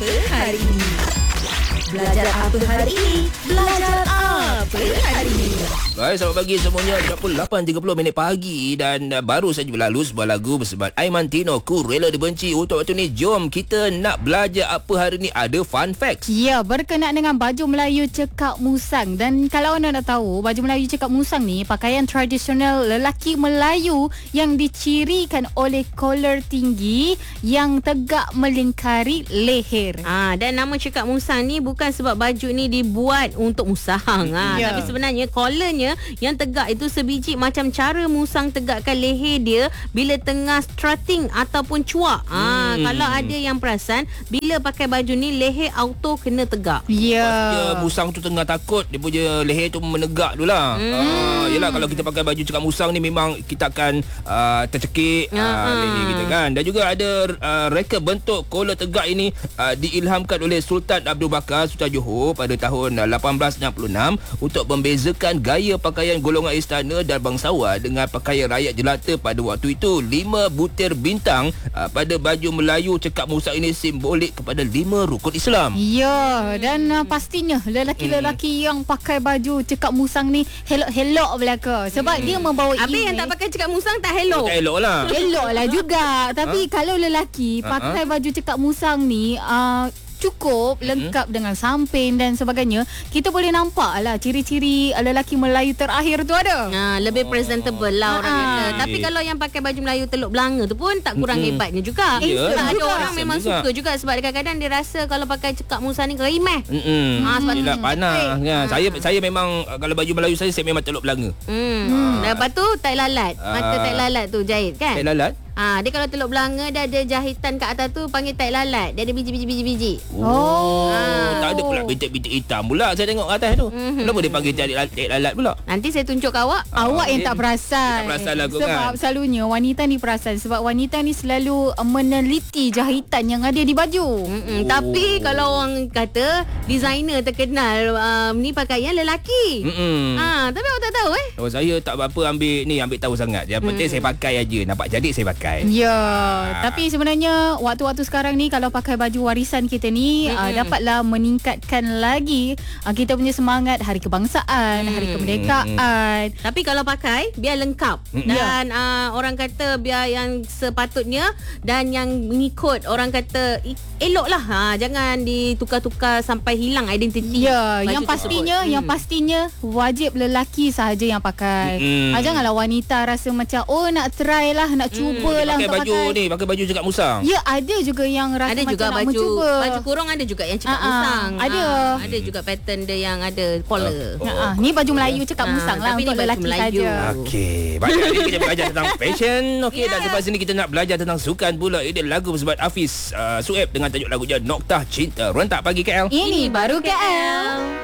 apa hari ini? Belajar apa hari ini? Belajar apa hari ini? Baik, selamat pagi semuanya. 8.30 pagi dan baru saja berlalu sebuah lagu bersebat Aiman Tino, Ku Rela Dibenci. Untuk waktu ni, jom kita nak belajar apa hari ni. Ada fun facts. Ya, berkenaan dengan baju Melayu cekak musang. Dan kalau anda nak tahu, baju Melayu cekak musang ni pakaian tradisional lelaki Melayu yang dicirikan oleh kolor tinggi yang tegak melingkari leher. Dan nama cekak musang ni bukan sebab baju ni dibuat untuk musang. Tapi sebenarnya collarnya yang tegak itu sebiji macam cara musang tegakkan leher dia bila tengah strutting ataupun cuak. Kalau ada yang perasan, bila pakai baju ni leher auto kena tegak. Pastinya musang tu tengah takut, dia punya leher tu menegak tu lah. Yelah, kalau kita pakai baju cekak musang ni memang kita akan tercekik leher kita kan. Dan juga ada reka bentuk kolor tegak ini diilhamkan oleh Sultan Abdul Bakar Sultan Johor pada tahun 1866 untuk membezakan gaya pakaian golongan istana dan bangsawan dengan pakaian rakyat jelata pada waktu itu. 5 butir bintang pada baju Melayu cekak musang ini simbolik kepada 5 rukun Islam. Ya, dan pastinya lelaki-lelaki yang pakai baju cekak musang ni helok-helok belaka sebab dia membawa Habis yang tak pakai cekak musang tak helok. Tak elok lah. elok lah juga. Tapi kalau lelaki pakai baju cekak musang ni cukup lengkap dengan samping dan sebagainya, kita boleh nampak lah ciri-ciri lelaki Melayu terakhir tu ada. Lebih presentable lah orang kata. Tapi kalau yang pakai baju Melayu Teluk Belanga tu pun tak kurang hebatnya juga. Ada orang memang suka juga sebab kadang-kadang dia rasa kalau pakai cekak musang ni kerimeh. Yelah, panas kan. Saya memang kalau baju Melayu saya memang Teluk Belanga. Lepas tu tai lalat. Mata tai lalat tu jahit kan? Tai lalat? Dia kalau Teluk Belanga dia ada jahitan kat atas tu panggil tai lalat. Dia ada biji-biji. Tak ada pula bintik-bintik hitam pula saya tengok kat atas tu. Kenapa dia panggil tai lalat pula? Nanti saya tunjuk kat awak. Awak yang tak perasan. Tak perasan lah kot sebab kan. selalunya wanita ni perasan sebab wanita ni selalu meneliti jahitan yang ada di baju. Tapi kalau orang kata designer terkenal ni pakaian lelaki. Tapi awak tak tahu Saya tak apa ambil tahu sangat. Yang penting saya pakai aja. Nampak jadi saya pakai. Ya, tapi sebenarnya waktu-waktu sekarang ni kalau pakai baju warisan kita ni dapatlah meningkatkan lagi kita punya semangat hari kebangsaan, hari kemerdekaan. Tapi kalau pakai biar lengkap dan orang kata biar yang sepatutnya dan yang mengikut orang kata eloklah. Jangan ditukar-tukar sampai hilang identiti. Ya, yang pastinya wajib lelaki sahaja yang pakai. Janganlah wanita rasa macam nak try lah, nak cuba lah pakai untuk baju ni, pakai baju cekak musang. Ya, ada juga yang rasa ada macam juga nak baju mencuba. Baju kurung ada juga yang cekak musang. Ada juga pattern dia yang ada collar. Ni baju Melayu cekak musang lah tapi untuk ni baju lelaki Melayu. saja. Okey, baik, hari ni kita belajar tentang fashion. Okey, dan lepas ni kita nak belajar tentang sukan pula. Ini lagu bersebut Hafiz Sueb dengan tajuk lagunya Noktah Cinta. Rentak pagi KL. Ini baru KL.